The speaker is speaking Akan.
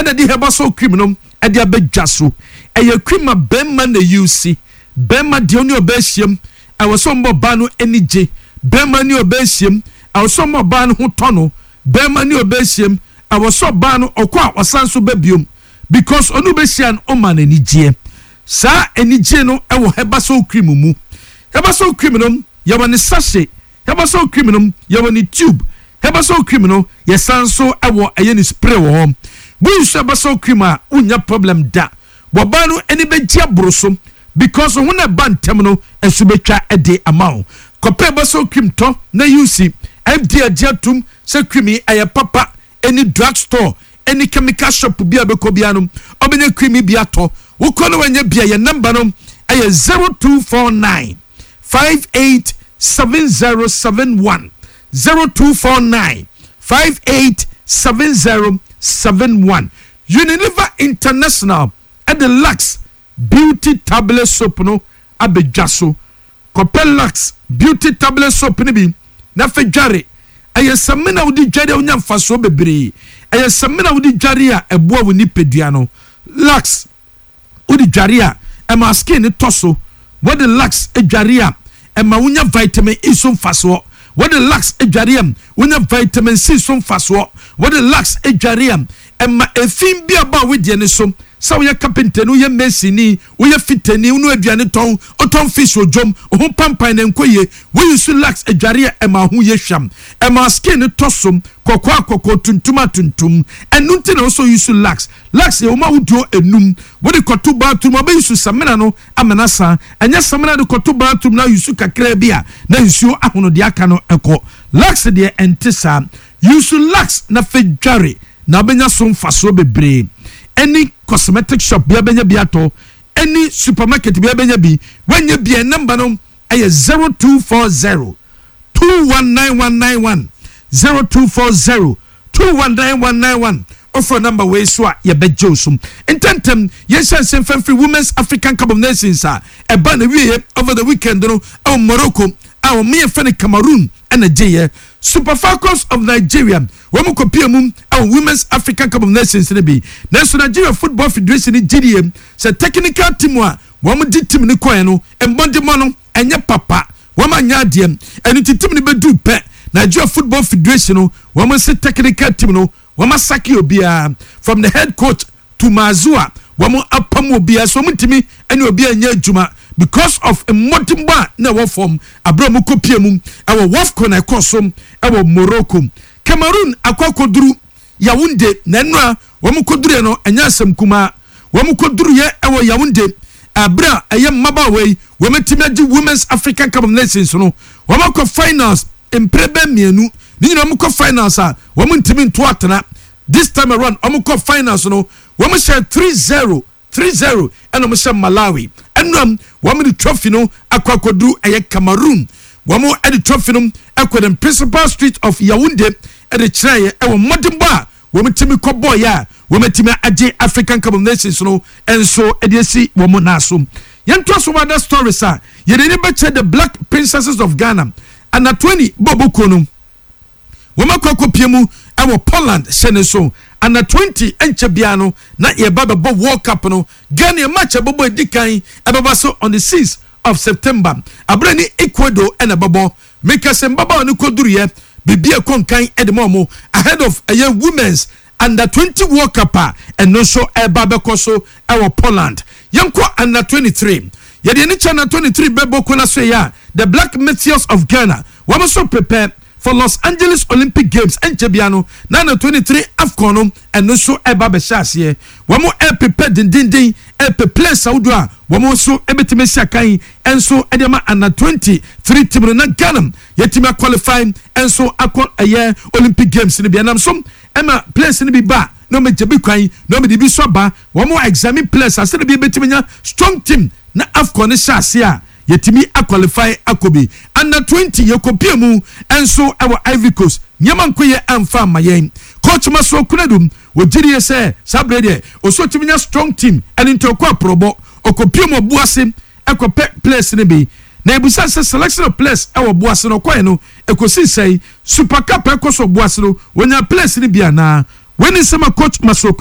ɛna di heba so cream no ɛde abedwa so ɛyɛ cream a bema na use bema de oni obehiem ɛwɔ mbo ba no anije bema ni obehiem ɛwɔ mbo ba no ho tono bema ni obehiem ɛwɔ ba no okwa osanso babiom because onu behia no ma na anije sa anije no ɛwɔ heba so cream mu heba so cream no yɛwɔ ne sachet heba so cream no yɛwɔ ne tube heba so cream no yɛsanso ɛwɔ ɛyɛ ne spray wɔ hɔ bu use heba so cream a unya problem da boba no eni begia broso because when a bantem no enso betwa ede amount kope heba so cream to na use fd agiatum se cream aye papa any drugstore any chemical shop bia bekobia no obenya cream bia to wo kono wanya bia ye number no aye 0249 587071 0249 587071 Unilever International at the Lux Beauty Tablet Soap no abedwaso Copel Lux Beauty Tablet Soap ni bi na fejare aye samina wudi dware onya mfaso bebre aye samina wudi dware a eboa woni pedua no Lux wudi dware a ema skin toso what the Lux edware a ema wonya vitamin E so mfaso what the Lux edware wonya vitamin C so mfaso what the Lux edware emma efin bia ba we de ne so sa we carpenter no ye masoni we fitani no aduane ton oton fish ojom ho pampan na nkoye we use Lux edware emma ho ye hwam emma skin tosom kokko tuntuma tuntum enu nti na so use Lux ye o ma wudo enum we de koto bathroom oba use samena no amenasa anya samena de koto bathroom na use kakra bia na use ahono de aka no eko Lux de entisa use Lux na fejare na benya so mfaso bebre any cosmetic shop bia benya biato any supermarket bia benya bi wenya bia number no ay 0240 219191 0240 219191 offer number we so ye bejo so intentem yensen free Women's African Cup of Nations e ba na wie over the weekend no Morocco our me friend Cameroon and Nigeria Super Falcons of Nigeria womu kopia mum our Women's African Cup of Nations ne bi National Nigeria Football Federation ni GDM se technical team wa womu di team ni koye no embonde mo no enye papa woma nya adiem enu team ni bedu pe Nigeria Football Federation no womu se technical team no woma saki obia from the head coach to Mazua womu apam obia so mutimi eni obia nya adwuma because of a motimba na wo form abramu kopia mum ewo wofco na ekosom ewo Morocco Cameroon akwakoduru Yaounde na nwa wo koduru no enya asem kuma wo koduru ye ewo Yaounde abra eye mabawei wo metimi agi Women's African Cup of Nations no wo makọ finals emprebe mienu ni nyina wo makọ finals wo ntimi nto atena this time around wo makọ finals no wo share 3-0 and we say Malawi and woman the trophy no akwakodru eye Cameroon woman at the trophy no akwa principal street of Yaounde at the chire e modimba woman timi koboy ya woman timi age African Cup of Nations no and so edesi woman naso yento so other stories ye dey beche the Black Princesses of Ghana and na 20 boboko no woman kwakopiemu ewo Poland sheneso and na 20 enchebiano na ye baba bo World Cup no Ghana match bobo edikan ebaba so on the 6th of September abrani Ecuador and ababo make us mbaba no koduru ye bibia konkan edemo ahead of a women's under 20 World Cup and no so ebaba koso ewo Poland yanko under 23 ye de ni chana 23 bebo kona so ya the Black Meteors of Ghana we so prepare for Los Angeles Olympic Games and Chebiano na 23 AFCON and no so eba be shase we mo prepare din prepare Saudi we mo so ebetime siakan and so edema under 23 team na Ghana yetima qualify and so akon aye Olympic Games ni bia nam so ema place ni bi ba no me jebi kwan no me di bi so ba we mo examine place ase ni bi betime nya strong team na AFCON shase a yetimi qualify akobi under 20 yekopia mu enso ewo Ivory Coast nyama nkoye amfa mayen coach Maso Kunadum wogiri se sabrede osotimi nya strong team and ntokwa probo okopia mu buase ekope place ne bi na ebusa se selection of place ewo buase no kwan no ekosi sei Super Cup ekoso buase no wonya place ne bia na when sema coach Maso